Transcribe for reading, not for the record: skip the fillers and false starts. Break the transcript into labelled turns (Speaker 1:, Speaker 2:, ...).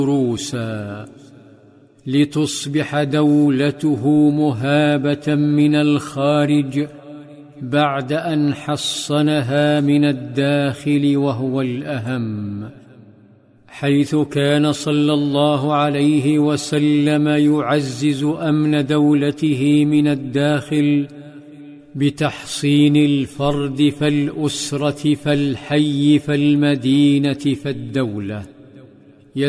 Speaker 1: روسا لتصبح دولته مهابة من الخارج بعد أن حصنها من الداخل، وهو الأهم، حيث كان صلى الله عليه وسلم يعزز أمن دولته من الداخل بتحصين الفرد فالأسرة فالحي فالمدينة فالدولة.